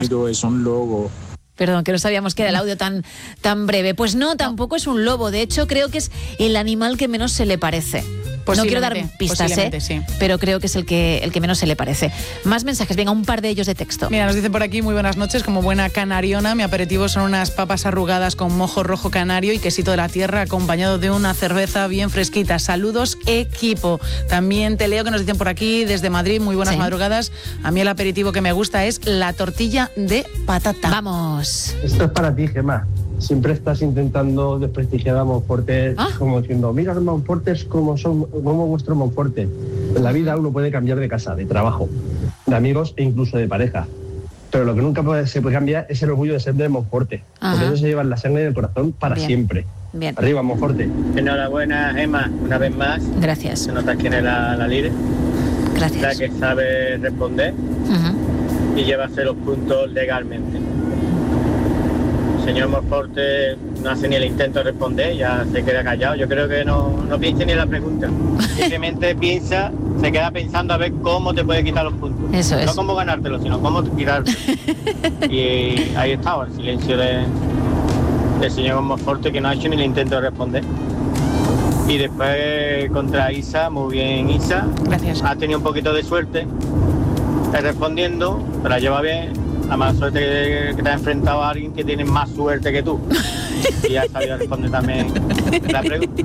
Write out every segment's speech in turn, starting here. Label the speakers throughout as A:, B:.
A: Es un lobo.
B: Perdón, que no sabíamos que era el audio tan breve. Pues no, tampoco es un lobo. De hecho, creo que es el animal que menos se le parece. No quiero dar pistas,
C: sí.
B: Pero creo que es el que menos se le parece. Más mensajes, venga, un par de ellos de texto.
C: Mira, nos dicen por aquí, muy buenas noches, como buena canariona, mi aperitivo son unas papas arrugadas con mojo rojo canario y quesito de la tierra acompañado de una cerveza bien fresquita. Saludos, equipo. También te leo que nos dicen por aquí desde Madrid, muy buenas madrugadas. A mí el aperitivo que me gusta es la tortilla de patata.
B: Vamos.
D: Esto es para ti, Gemma. Siempre estás intentando desprestigiar a Monforte, como diciendo, mira los Monfortes como vuestro Monforte. En la vida uno puede cambiar de casa, de trabajo, de amigos e incluso de pareja. Pero lo que nunca se puede cambiar es el orgullo de ser de Monforte. Porque ellos se llevan la sangre del corazón para siempre.
B: Bien.
D: Arriba, Monforte.
E: Enhorabuena, Gemma, una vez más.
B: Gracias.
E: Se nota quién es la líder.
B: Gracias.
E: La que sabe responder y llevarse los puntos legalmente. Señor Monforte no hace ni el intento de responder, ya se queda callado. Yo creo que no piensa ni en la pregunta. Simplemente se queda pensando a ver cómo te puede quitar los puntos.
B: Eso es.
E: No cómo ganártelo, sino cómo quitarte. Y ahí estaba el silencio del señor Monforte, que no ha hecho ni el intento de responder. Y después contra Isa, muy bien Isa.
C: Gracias.
E: Ha tenido un poquito de suerte respondiendo, pero la lleva bien. La mala suerte que te has enfrentado a alguien que tiene más suerte que tú. Y ha sabido responder también la pregunta.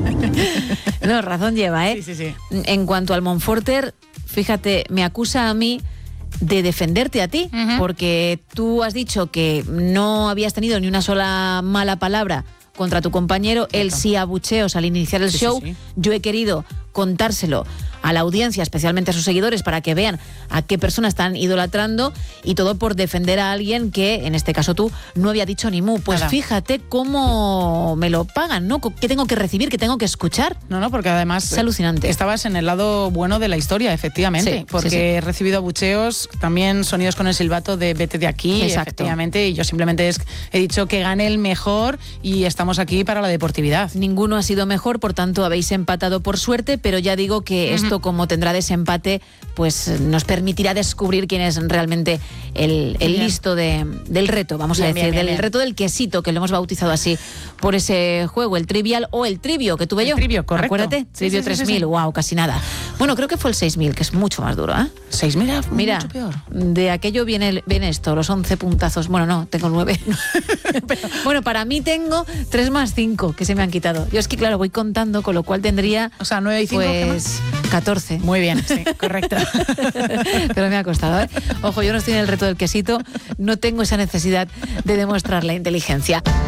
B: No, razón lleva, ¿eh?
C: Sí.
B: En cuanto al Monforter, fíjate, me acusa a mí de defenderte a ti, porque tú has dicho que no habías tenido ni una sola mala palabra contra tu compañero, él sí abucheos al iniciar el show.
C: Sí.
B: Yo he querido contárselo a la audiencia, especialmente a sus seguidores, para que vean a qué persona están idolatrando, y todo por defender a alguien que, en este caso tú, no había dicho ni mu. Pues fíjate cómo me lo pagan, ¿no? ¿Qué tengo que recibir? ¿Qué tengo que escuchar?
C: No, porque además
B: es alucinante.
C: Estabas en el lado bueno de la historia, efectivamente, porque he recibido abucheos, también sonidos con el silbato de vete de aquí, efectivamente, y yo simplemente he dicho que gane el mejor y estamos aquí para la deportividad.
B: Ninguno ha sido mejor, por tanto habéis empatado por suerte, pero ya digo que esto, como tendrá desempate, pues nos permitirá descubrir quién es realmente el listo del reto, vamos a decir, del reto del quesito, que lo hemos bautizado así por ese juego, el trivial o el trivio que tuve yo.
C: El trivio, correcto.
B: Acuérdate, trivio 3000, wow, casi nada. Bueno, creo que fue el 6000, que es mucho más duro, ¿eh?
C: 6000 era
B: Mira,
C: mucho peor.
B: De aquello viene esto, los 11 puntazos. Bueno, no, tengo 9. Bueno, para mí tengo 3 más 5 que se me han quitado. Yo es que, claro, voy contando, con lo cual tendría...
C: O sea, 9 y 5,
B: pues 14.
C: Muy bien, sí, correcto.
B: Pero me ha costado, ¿eh? Ojo, yo no estoy en el reto del quesito, no tengo esa necesidad de demostrar la inteligencia.